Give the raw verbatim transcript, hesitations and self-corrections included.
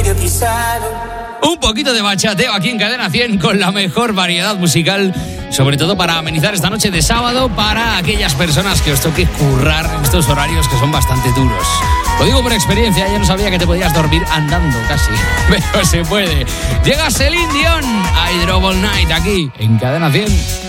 Un poquito de bachateo aquí en Cadena cien con la mejor variedad musical, sobre todo para amenizar esta noche de sábado para aquellas personas que os toque currar en estos horarios que son bastante duros. Lo digo por experiencia, ya no sabía que te podías dormir andando casi, pero se puede. Llega Celine Dion a Hydro All Night aquí en Cadena cien.